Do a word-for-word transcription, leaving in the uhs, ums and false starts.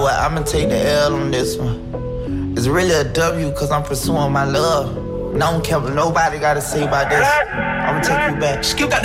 what? I'ma take the L on this one. It's really a W cause I'm pursuing my love. And I don't care what nobody gotta say about this. I'ma take you back. Skip got